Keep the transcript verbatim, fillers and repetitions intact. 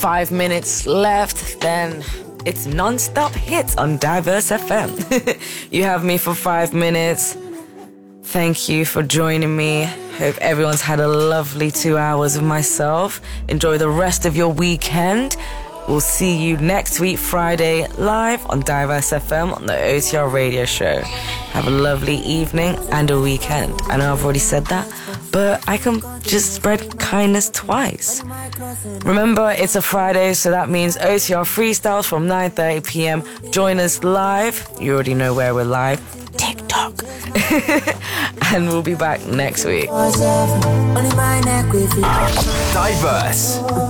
five minutes left, then it's non-stop hits on Diverse F M. You have me for five minutes. Thank you for joining me. Hope everyone's had a lovely two hours with myself. Enjoy the rest of your weekend. We'll see you next week, Friday, live on Diverse F M on the O T R radio show. Have a lovely evening and a weekend. I know I've already said that, but I can just spread kindness twice. Remember, it's a Friday, so that means O T R Freestyles from nine thirty p.m. Join us live. You already know where we're live. TikTok. And we'll be back next week. Diverse.